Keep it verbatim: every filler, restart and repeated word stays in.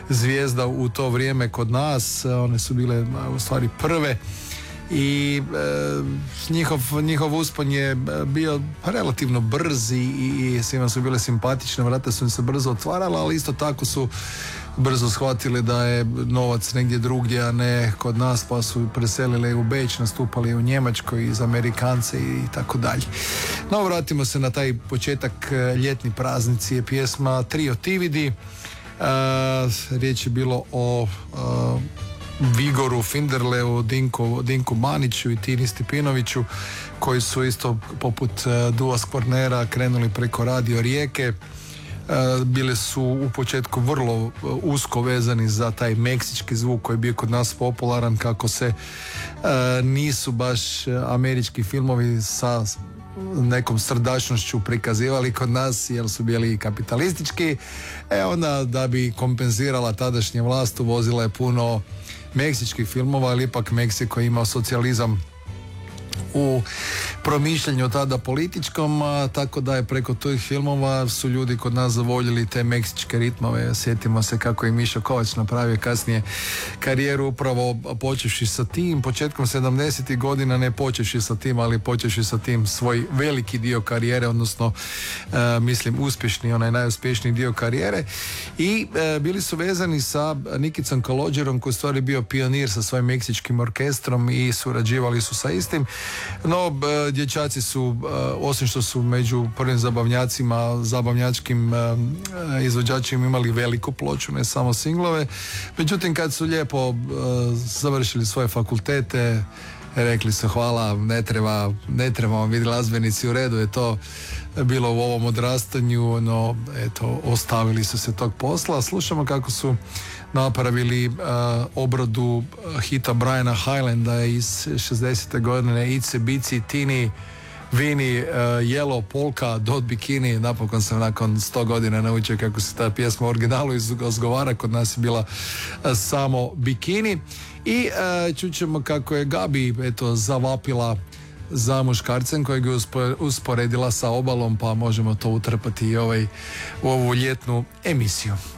zvijezda u to vrijeme kod nas. One su bile u stvari prve i e, njihov, njihov uspon je bio relativno brz i, i svima su bile simpatične, vrata su im se brzo otvarala, ali isto tako su brzo shvatili da je novac negdje drugdje, a ne kod nas, pa su preselili u Beč, nastupali u Njemačkoj iz Amerikance i tako dalje. No, vratimo se na taj početak. Ljetni praznici je pjesma Trio Tividi. Uh, riječ je bilo o uh, Vigoru Finderleu, Dinku, Dinku Maniću i Tini Stipinoviću, koji su isto poput uh, Dua Skvornera krenuli preko Radio Rijeke. Uh, bili su u početku vrlo uh, usko vezani za taj meksički zvuk koji je bio kod nas popularan, kako se uh, nisu baš uh, američki filmovi sa nekom srdačnošću prikazivali kod nas, jer su bili kapitalistički. E onda, da bi kompenzirala tadašnja vlast, uvozila je puno meksičkih filmova, ali ipak Meksiko je imao socijalizam u promišljanju tada političkom, a, tako da je preko tih filmova su ljudi kod nas zavoljeli te meksičke ritmove. Sjetimo se kako je Mišo Kovač napravio kasnije karijeru upravo počevši sa tim, početkom sedamdesetih godina, ne počevši sa tim, ali počevši sa tim svoj veliki dio karijere, odnosno e, mislim uspješni, onaj najuspješniji dio karijere, i e, bili su vezani sa Nikicom Kalođerom, koji je stvari bio pionir sa svojim meksičkim orkestrom i surađivali su sa istim. No, b, dječaci su, b, osim što su među prvim zabavnjacima, zabavnjačkim b, izvođačima imali veliku ploču, ne samo singlove, međutim kad su lijepo b, završili svoje fakultete, rekli su hvala, ne treba, ne trebamo biti glazbenici, u redu je to bilo u ovom odrastanju, no eto, ostavili su se tog posla. Slušamo kako su napravili uh, obradu hita Briana Highlanda iz šezdesete godine, Ice Bici Tini Vini, uh, Yellow Polka Dot Bikini. Napokon sam nakon sto godina naučio kako se ta pjesma u originalu izgovara, kod nas je bila uh, samo Bikini. I uh, čućemo kako je Gabi eto zavapila za muškarcem kojeg je usporedila sa obalom, pa možemo to utrpati i ovaj, u ovu ljetnu emisiju.